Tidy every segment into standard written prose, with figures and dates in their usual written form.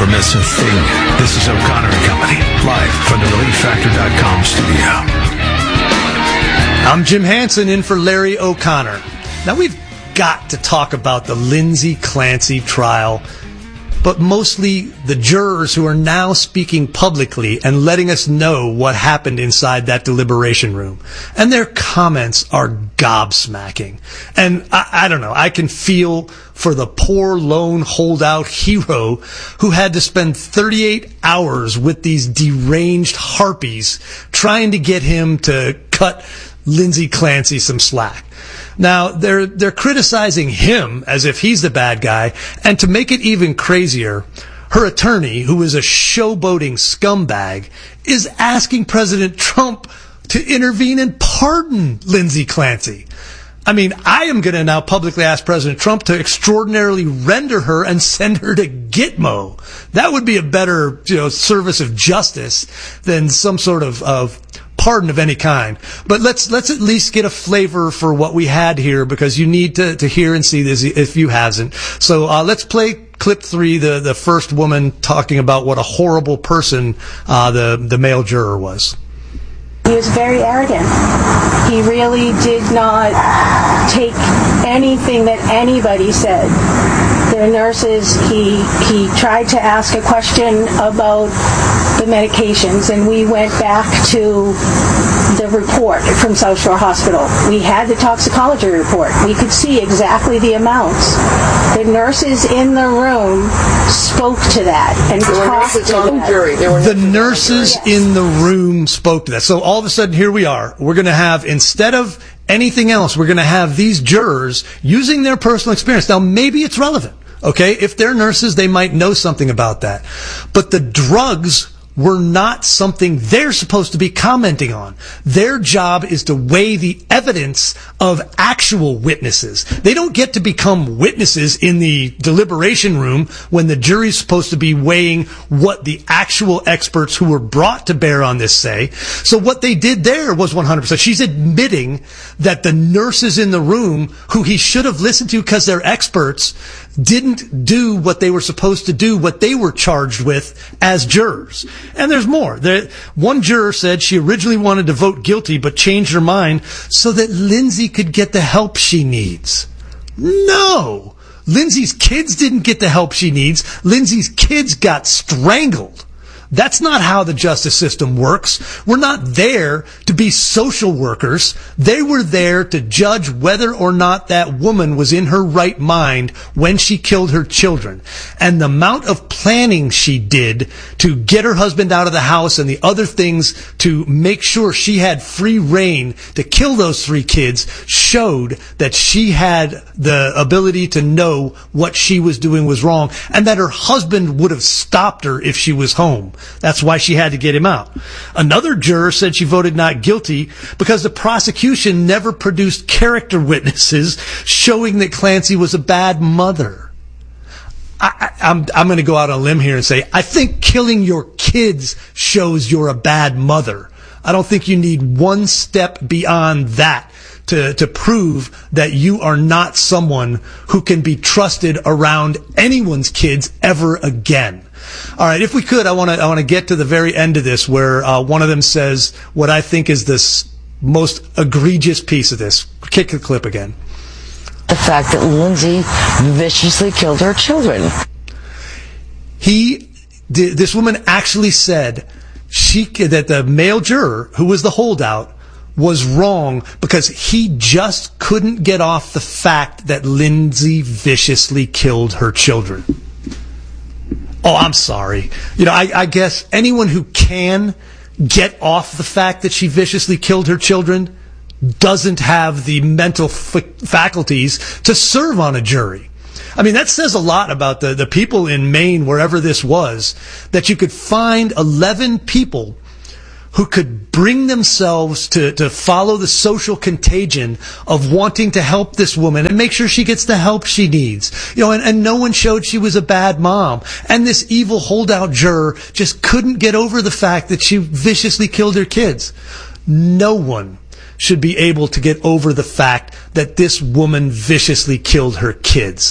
never miss a thing. This is O'Connor & Company, live from the ReliefFactor.com studio. I'm Jim Hansen in for Larry O'Connor. Now, we've got to talk about the Lindsay Clancy trial, but mostly the jurors who are now speaking publicly and letting us know what happened inside that deliberation room. And their comments are gobsmacking. And I don't know, I can feel for the poor lone holdout hero who had to spend 38 hours with these deranged harpies trying to get him to cut Lindsay Clancy some slack. Now, they're criticizing him as if he's the bad guy, and to make it even crazier, her attorney, who is a showboating scumbag, is asking President Trump to intervene and pardon Lindsay Clancy. I mean, I am going to now publicly ask President Trump to extraordinarily render her and send her to Gitmo. That would be a better, service of justice than some sort of pardon of any kind. But let's at least get a flavor for what we had here, because you need to hear and see this if you haven't. So let's play clip 3, the first woman talking about what a horrible person the male juror was. He was very arrogant. He really did not take anything that anybody said. The nurses, he tried to ask a question about the medications, and we went back to the report from South Shore Hospital. We had the toxicology report. We could see exactly the amounts. The nurses in the room spoke to that and talked to that. The nurses in the room spoke to that. So all of a sudden, here we are. We're going to have, instead of anything else, we're going to have these jurors using their personal experience. Now, maybe it's relevant. Okay, if they're nurses, they might know something about that. But the drugs were not something they're supposed to be commenting on. Their job is to weigh the evidence of actual witnesses. They don't get to become witnesses in the deliberation room when the jury's supposed to be weighing what the actual experts who were brought to bear on this say. So what they did there was 100%. She's admitting that the nurses in the room, who he should have listened to because they're experts, didn't do what they were supposed to do, what they were charged with as jurors. And there's more. One juror said she originally wanted to vote guilty but changed her mind so that Lindsay could get the help she needs. No! Lindsay's kids didn't get the help she needs. Lindsay's kids got strangled. That's not how the justice system works. We're not there to be social workers. They were there to judge whether or not that woman was in her right mind when she killed her children. And the amount of planning she did to get her husband out of the house and the other things to make sure she had free reign to kill those 3 kids showed that she had the ability to know what she was doing was wrong, and that her husband would have stopped her if she was home. That's why she had to get him out. Another juror said she voted not guilty because the prosecution never produced character witnesses showing that Clancy was a bad mother. I'm going to go out on a limb here and say, I think killing your kids shows you're a bad mother. I don't think you need one step beyond that to prove that you are not someone who can be trusted around anyone's kids ever again. All right, if we could, I want to get to the very end of this, where one of them says what I think is the most egregious piece of this. Kick the clip again. The fact that Lindsay viciously killed her children. This woman actually said that the male juror, who was the holdout, was wrong because he just couldn't get off the fact that Lindsay viciously killed her children. Oh, I'm sorry. I guess anyone who can get off the fact that she viciously killed her children doesn't have the mental faculties to serve on a jury. I mean, that says a lot about the people in Maine, wherever this was, that you could find 11 people who could bring themselves to follow the social contagion of wanting to help this woman and make sure she gets the help she needs. And no one showed she was a bad mom. And this evil holdout juror just couldn't get over the fact that she viciously killed her kids. No one should be able to get over the fact that this woman viciously killed her kids.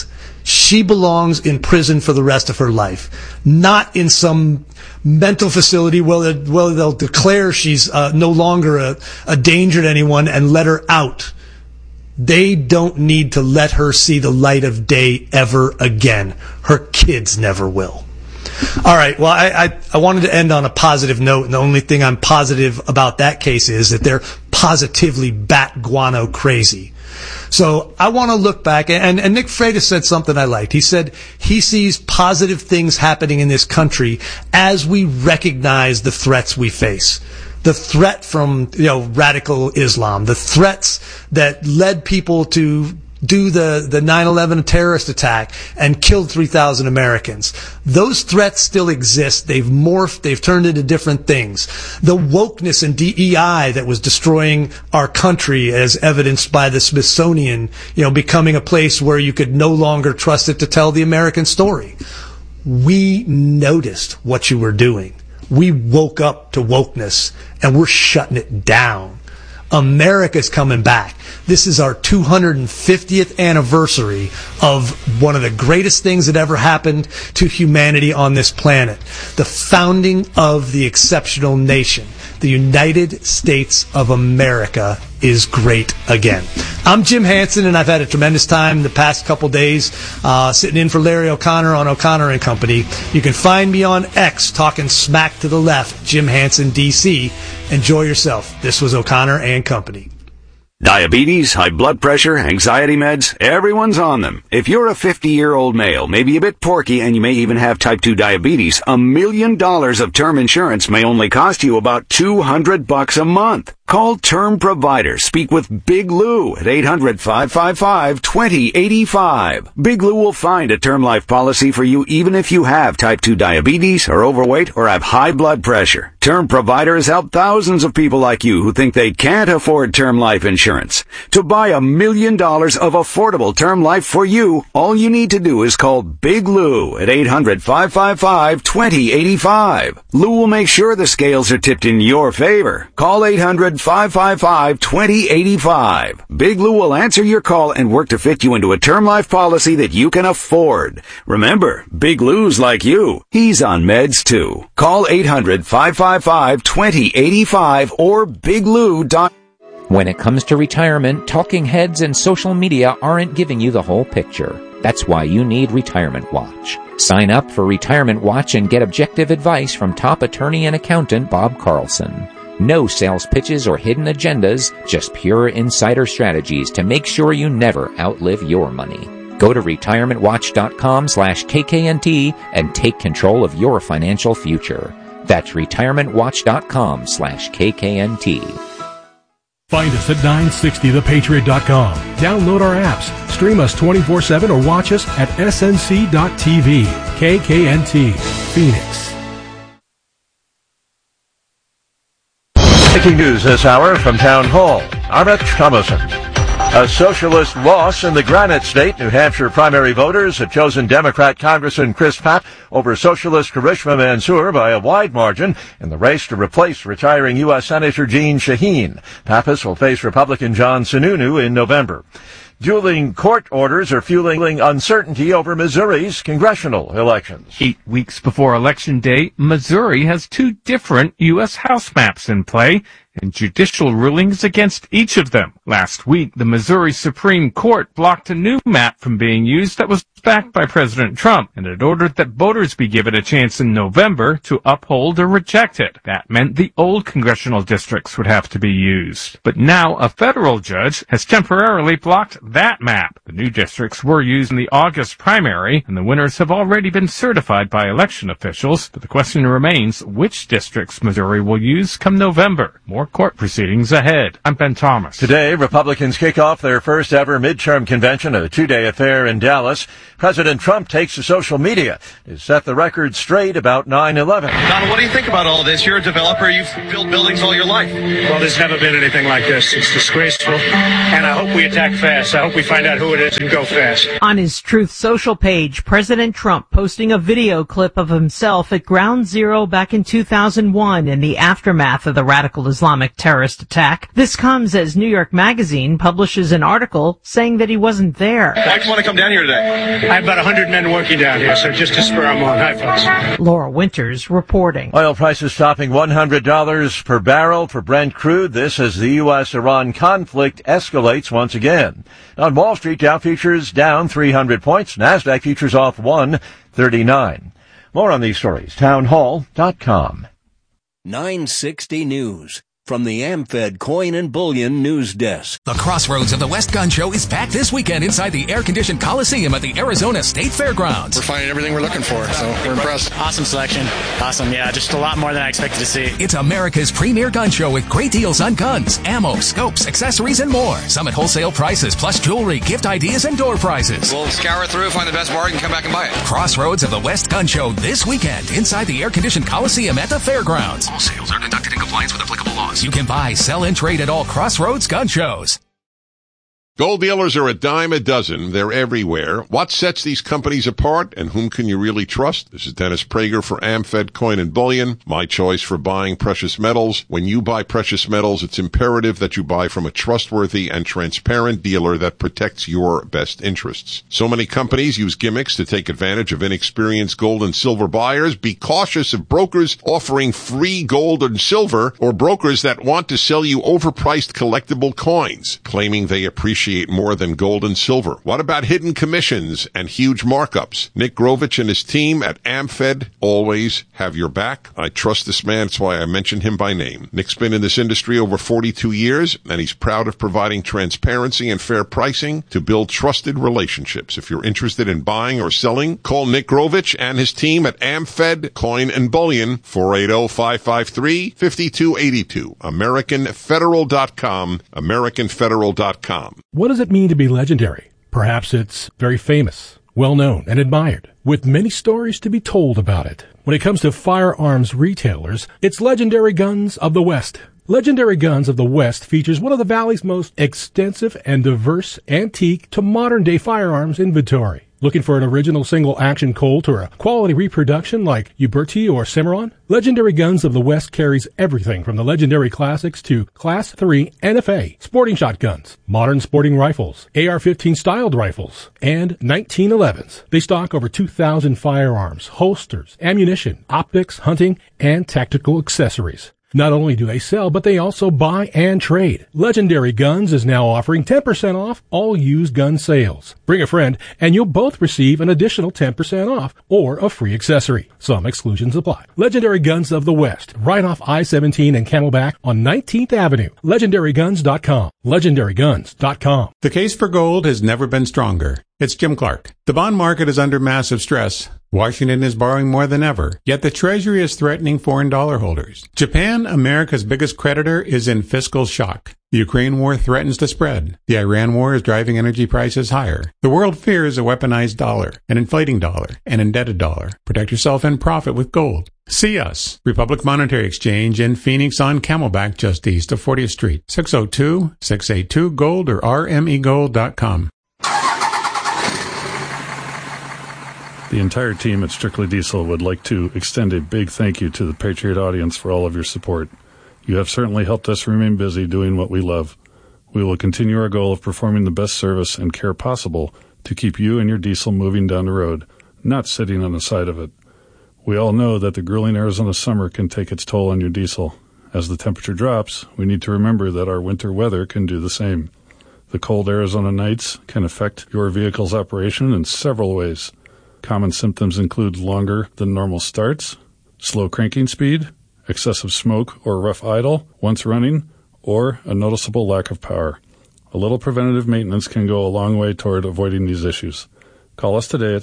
she belongs in prison for the rest of her life, not in some mental facility where they'll declare she's no longer a danger to anyone and let her out. They don't need to let her see the light of day ever again. Her kids never will. All right. Well, I wanted to end on a positive note, and the only thing I'm positive about that case is that they're positively bat guano crazy. So I want to look back, and Nick Freitas said something I liked. He said he sees positive things happening in this country as we recognize the threats we face. The threat from, radical Islam, the threats that led people to do the 9/11 terrorist attack and killed 3,000 Americans. Those threats still exist. They've morphed. They've turned into different things. The wokeness and DEI that was destroying our country, as evidenced by the Smithsonian, becoming a place where you could no longer trust it to tell the American story. We noticed what you were doing. We woke up to wokeness, and we're shutting it down. America's coming back. This is our 250th anniversary of one of the greatest things that ever happened to humanity on this planet. The founding of the exceptional nation. The United States of America is great again. I'm Jim Hansen, and I've had a tremendous time the past couple days sitting in for Larry O'Connor on O'Connor and Company. You can find me on X talking smack to the left, Jim Hansen, DC. Enjoy yourself. This was O'Connor and Company. Diabetes, high blood pressure, anxiety meds, everyone's on them. If you're a 50-year-old male, maybe a bit porky, and you may even have type 2 diabetes, $1 million of term insurance may only cost you about $200 a month. Call Term Provider. Speak with Big Lou at 800-555-2085. Big Lou will find a term life policy for you even if you have type 2 diabetes, are overweight, or have high blood pressure. Term Provider has helped thousands of people like you who think they can't afford term life insurance. To buy $1 million of affordable term life for you, all you need to do is call Big Lou at 800-555-2085. Lou will make sure the scales are tipped in your favor. Call 800-555-2085. Big Lou will answer your call and work to fit you into a term life policy that you can afford. Remember, Big Lou's like you. He's on meds too. Call 800-555-2085 or biglou.com. When it comes to retirement, talking heads and social media aren't giving you the whole picture. That's why you need Retirement Watch. Sign up for Retirement Watch and get objective advice from top attorney and accountant Bob Carlson. No sales pitches or hidden agendas, just pure insider strategies to make sure you never outlive your money. Go to retirementwatch.com/KKNT and take control of your financial future. That's retirementwatch.com/KKNT. Find us at 960thepatriot.com. Download our apps, stream us 24/7, or watch us at snc.tv. KKNT, Phoenix. Breaking news this hour from Town Hall. Amit Thomason. A socialist loss in the Granite State. New Hampshire primary voters have chosen Democrat Congressman Chris Papp over socialist Karishma Mansour by a wide margin in the race to replace retiring U.S. Senator Jeanne Shaheen. Pappas will face Republican John Sununu in November. Dueling court orders are fueling uncertainty over Missouri's congressional elections. 8 weeks before Election Day, Missouri has two different U.S. House maps in play and judicial rulings against each of them. Last week, the Missouri Supreme Court blocked a new map from being used that was backed by President Trump, and it ordered that voters be given a chance in November to uphold or reject it. That meant the old congressional districts would have to be used. But now a federal judge has temporarily blocked that map. The new districts were used in the August primary, and the winners have already been certified by election officials, but the question remains which districts Missouri will use come November. More court proceedings ahead. I'm Ben Thomas. Today, Republicans kick off their first ever midterm convention, a two-day affair in Dallas. President Trump takes to social media to set the record straight about 9/11. Donald, what do you think about all this? You're a developer. You've built buildings all your life. Well, there's never been anything like this. It's disgraceful. And I hope we attack fast. I hope we find out who it is and go fast. On his Truth Social page, President Trump posting a video clip of himself at Ground Zero back in 2001 in the aftermath of the radical Islamic Islamic terrorist attack. This comes as New York Magazine publishes an article saying that he wasn't there. Why'd you want to come down here today? I have about 100 men working down here, so just to spur them on. Hi, folks. Laura Winters reporting. Oil prices topping $100 per barrel for Brent crude. This as the U.S.-Iran conflict escalates once again. On Wall Street, Dow futures down 300 points. NASDAQ futures off 139. More on these stories. Townhall.com. 960 News. From the AmFed Coin and Bullion News Desk. The Crossroads of the West Gun Show is back this weekend inside the air-conditioned Coliseum at the Arizona State Fairgrounds. We're finding everything we're looking for, so we're impressed. Awesome selection. Awesome, yeah, just a lot more than I expected to see. It's America's premier gun show with great deals on guns, ammo, scopes, accessories, and more. Some at wholesale prices, plus jewelry, gift ideas, and door prizes. We'll scour through, find the best bargain, come back and buy it. Crossroads of the West Gun Show this weekend inside the air-conditioned Coliseum at the Fairgrounds. All sales are conducted in compliance with applicable laws. You can buy, sell, and trade at all Crossroads gun shows. Gold dealers are a dime a dozen. They're everywhere. What sets these companies apart, and whom can you really trust? This is Dennis Prager for AmFed Coin and Bullion, my choice for buying precious metals. When you buy precious metals, it's imperative that you buy from a trustworthy and transparent dealer that protects your best interests. So many companies use gimmicks to take advantage of inexperienced gold and silver buyers. Be cautious of brokers offering free gold and silver, or brokers that want to sell you overpriced collectible coins, claiming they appreciate more than gold and silver. What about hidden commissions and huge markups? Nick Grovich and his team at AmFed always have your back. I trust this man. That's why I mention him by name. Nick's been in this industry over 42 years, and he's proud of providing transparency and fair pricing to build trusted relationships. If you're interested in buying or selling, call Nick Grovich and his team at AmFed Coin and Bullion, 480-553-5282. AmericanFederal.com, AmericanFederal.com. What does it mean to be legendary? Perhaps it's very famous, well-known, and admired, with many stories to be told about it. When it comes to firearms retailers, it's Legendary Guns of the West. Legendary Guns of the West features one of the Valley's most extensive and diverse antique to modern-day firearms inventory. Looking for an original single-action Colt or a quality reproduction like Uberti or Cimarron? Legendary Guns of the West carries everything from the legendary classics to Class III NFA, sporting shotguns, modern sporting rifles, AR-15 styled rifles, and 1911s. They stock over 2,000 firearms, holsters, ammunition, optics, hunting, and tactical accessories. Not only do they sell, but they also buy and trade. Legendary Guns is now offering 10% off all used gun sales. Bring a friend, and you'll both receive an additional 10% off or a free accessory. Some exclusions apply. Legendary Guns of the West, right off I-17 and Camelback on 19th Avenue. LegendaryGuns.com. LegendaryGuns.com. The case for gold has never been stronger. It's Jim Clark. The bond market is under massive stress. Washington is borrowing more than ever, yet the Treasury is threatening foreign dollar holders. Japan, America's biggest creditor, is in fiscal shock. The Ukraine war threatens to spread. The Iran war is driving energy prices higher. The world fears a weaponized dollar, an inflating dollar, an indebted dollar. Protect yourself and profit with gold. See us, Republic Monetary Exchange in Phoenix on Camelback, just east of 40th Street. 602-682-GOLD or rmegold.com. The entire team at Strictly Diesel would like to extend a big thank you to the Patriot audience for all of your support. You have certainly helped us remain busy doing what we love. We will continue our goal of performing the best service and care possible to keep you and your diesel moving down the road, not sitting on the side of it. We all know that the grueling Arizona summer can take its toll on your diesel. As the temperature drops, we need to remember that our winter weather can do the same. The cold Arizona nights can affect your vehicle's operation in several ways. Common symptoms include longer than normal starts, slow cranking speed, excessive smoke or rough idle once running, or a noticeable lack of power. A little preventative maintenance can go a long way toward avoiding these issues. Call us today at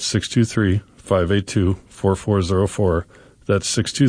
623-582-4404. That's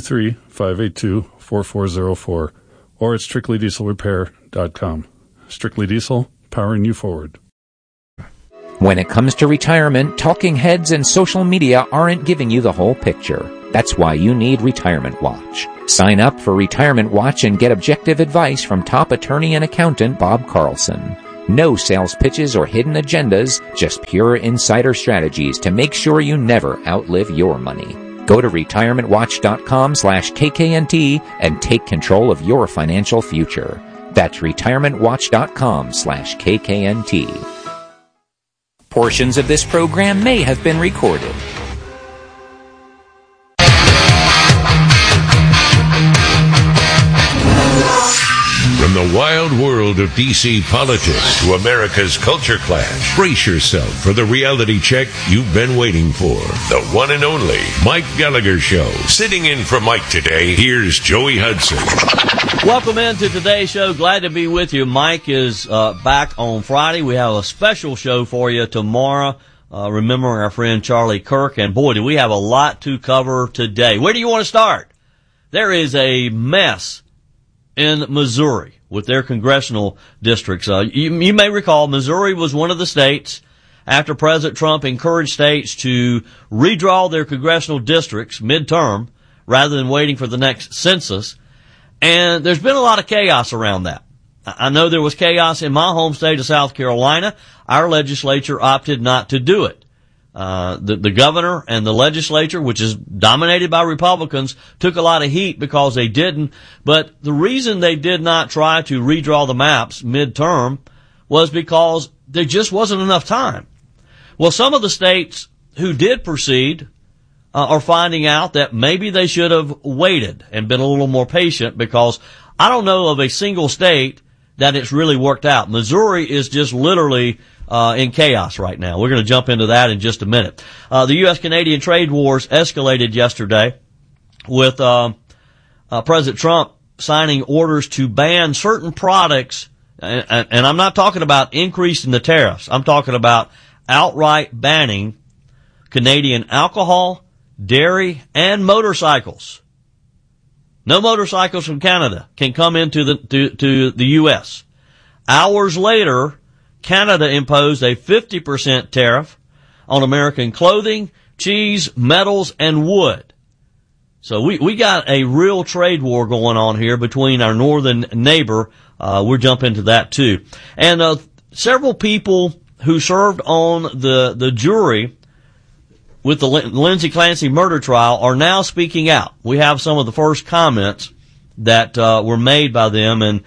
623-582-4404. Or at strictlydieselrepair.com. Strictly Diesel, powering you forward. When it comes to retirement, talking heads and social media aren't giving you the whole picture. That's why you need Retirement Watch. Sign up for Retirement Watch and get objective advice from top attorney and accountant Bob Carlson. No sales pitches or hidden agendas, just pure insider strategies to make sure you never outlive your money. Go to retirementwatch.com/KKNT and take control of your financial future. That's retirementwatch.com/KKNT. Portions of this program may have been recorded. From the wild world of D.C. politics to America's culture clash, brace yourself for the reality check you've been waiting for. The one and only Mike Gallagher Show. Sitting in for Mike today, here's Joey Hudson. Welcome into today's show. Glad to be with you. Mike is back on Friday. We have a special show for you tomorrow, remembering our friend Charlie Kirk. And boy, do we have a lot to cover today. Where do you want to start? There is a mess in Missouri with their congressional districts. You may recall Missouri was one of the states after President Trump encouraged states to redraw their congressional districts midterm rather than waiting for the next census. And there's been a lot of chaos around that. I know there was chaos in my home state of South Carolina. Our legislature opted not to do it. The governor and the legislature, which is dominated by Republicans, took a lot of heat because they didn't. But the reason they did not try to redraw the maps midterm was because there just wasn't enough time. Well, some of the states who did proceed are finding out that maybe they should have waited and been a little more patient, because I don't know of a single state that it's really worked out. Missouri is just literally in chaos right now. We're going to jump into that in just a minute. The U.S.-Canadian trade wars escalated yesterday with President Trump signing orders to ban certain products, and I'm not talking about increasing the tariffs. I'm talking about outright banning Canadian alcohol, dairy, and motorcycles. No motorcycles from Canada can come into the U.S. Hours later, Canada imposed a 50% tariff on American clothing, cheese, metals, and wood. So we got a real trade war going on here between our northern neighbor. We'll jump into that too. And several people who served on the jury with the Lindsey Clancy murder trial are now speaking out. We have some of the first comments that were made by them, and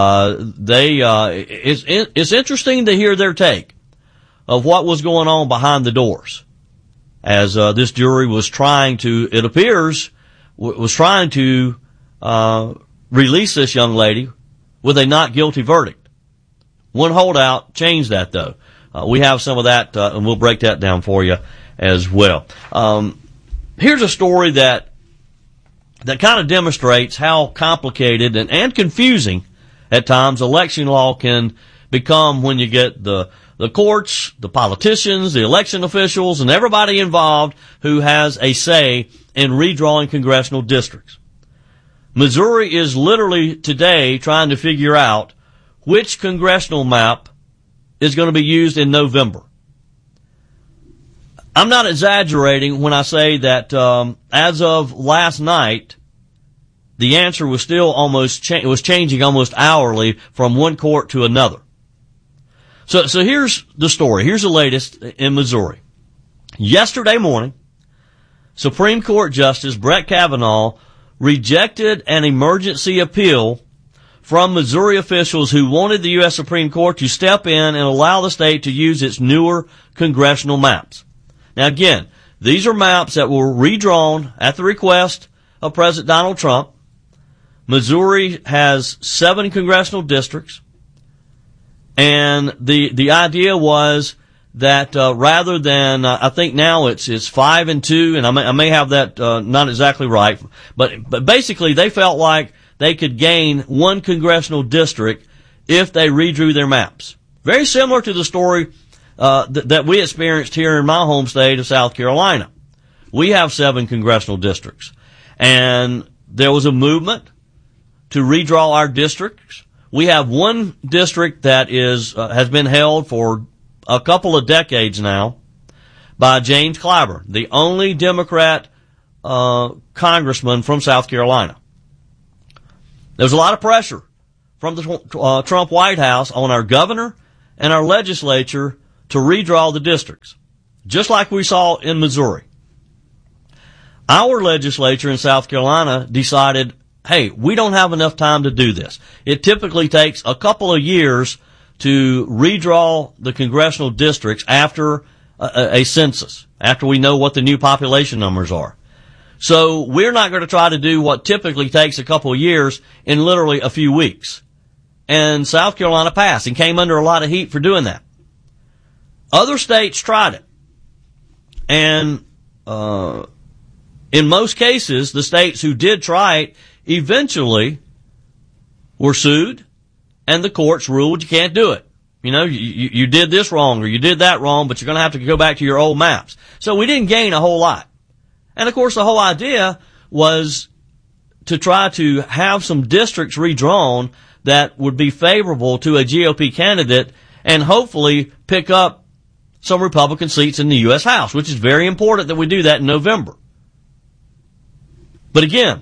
it's interesting to hear their take of what was going on behind the doors as this jury was trying to, it appears, was trying to release this young lady with a not guilty verdict. One holdout changed that, though. We have some of that, and we'll break that down for you as well. Here's a story that kind of demonstrates how complicated and confusing at times election law can become when you get the courts, the politicians, the election officials, and everybody involved who has a say in redrawing congressional districts. Missouri is literally today trying to figure out which congressional map is going to be used in November. I'm not exaggerating when I say that as of last night, the answer was still it was changing almost hourly from one court to another. So here's the story. Here's the latest in Missouri. Yesterday morning, Supreme Court Justice Brett Kavanaugh rejected an emergency appeal from Missouri officials who wanted the U.S. Supreme Court to step in and allow the state to use its newer congressional maps. Now again, these are maps that were redrawn at the request of President Donald Trump. Missouri has 7 congressional districts, and the idea was that rather than I think now it's 5 and 2, and I may have that not exactly right, but basically they felt like they could gain 1 congressional district if they redrew their maps. Very similar to the story that we experienced here in my home state of South Carolina. We have 7 congressional districts, and there was a movement to redraw our districts. We have 1 district that has been held for a couple of decades now by James Clyburn, the only Democrat congressman from South Carolina. There's a lot of pressure from the Trump White House on our governor and our legislature to redraw the districts, just like we saw in Missouri. Our legislature in South Carolina decided, hey, we don't have enough time to do this. It typically takes a couple of years to redraw the congressional districts after a census, after we know what the new population numbers are. So we're not going to try to do what typically takes a couple of years in literally a few weeks. And South Carolina passed and came under a lot of heat for doing that. Other states tried it. And in most cases, the states who did try it eventually were sued, and the courts ruled you can't do it. You know, you did this wrong or you did that wrong, but you're going to have to go back to your old maps. So we didn't gain a whole lot. And of course, the whole idea was to try to have some districts redrawn that would be favorable to a GOP candidate and hopefully pick up some Republican seats in the U.S. House, which is very important that we do that in November. But again,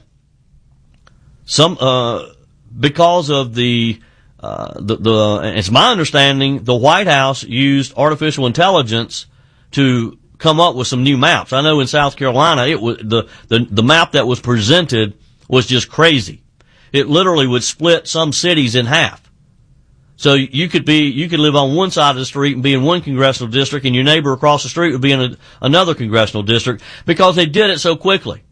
because of it's my understanding the White House used artificial intelligence to come up with some new maps. I know in South Carolina, it was the map that was presented was just crazy. It literally would split some cities in half. So you could live on one side of the street and be in one congressional district, and your neighbor across the street would be in another congressional district because they did it so quickly.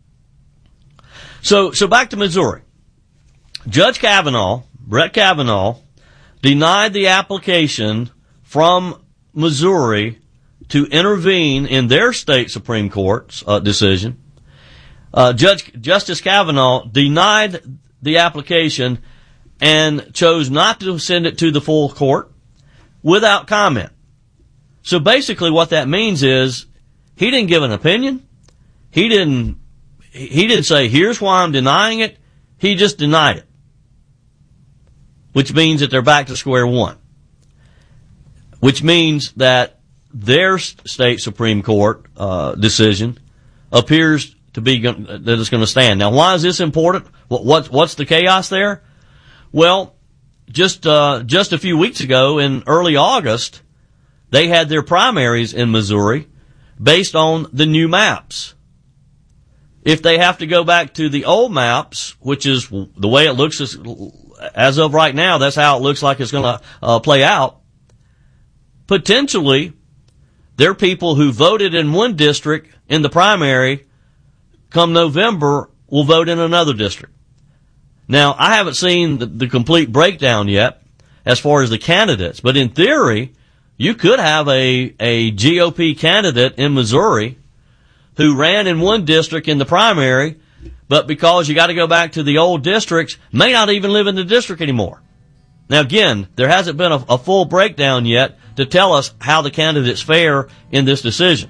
So back to Missouri. Judge Brett Kavanaugh, denied the application from Missouri to intervene in their state Supreme Court's decision. Justice Kavanaugh denied the application and chose not to send it to the full court without comment. So basically what that means is he didn't give an opinion. He didn't say, here's why I'm denying it. He just denied it, which means that they're back to square one, which means that their state Supreme Court decision appears to be that it's going to stand. Now, why is this important? What's the chaos there? Well, just a few weeks ago in early August, they had their primaries in Missouri based on the new maps. If they have to go back to the old maps, which is the way it looks as of right now, that's how it looks like it's going to play out. Potentially, there are people who voted in one district in the primary come November will vote in another district. Now, I haven't seen the complete breakdown yet as far as the candidates, but in theory, you could have a GOP candidate in Missouri who ran in one district in the primary, but because you got to go back to the old districts, may not even live in the district anymore. Now again, there hasn't been a full breakdown yet to tell us how the candidates fare in this decision.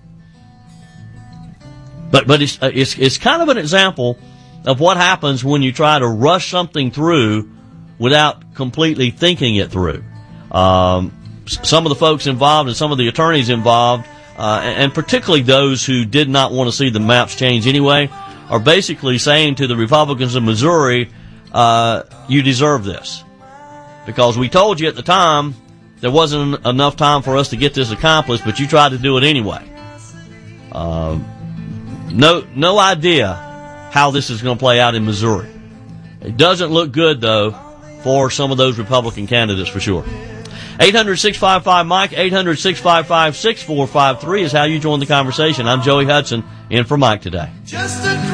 But it's kind of an example of what happens when you try to rush something through without completely thinking it through. Some of the folks involved and some of the attorneys involved, and particularly those who did not want to see the maps change anyway, are basically saying to the Republicans in Missouri, you deserve this. Because we told you at the time there wasn't enough time for us to get this accomplished, but you tried to do it anyway. No idea how this is going to play out in Missouri. It doesn't look good, though, for some of those Republican candidates for sure. 800-655-MIKE, 800-655-6453 is how you join the conversation. I'm Joey Hudson, in for Mike today.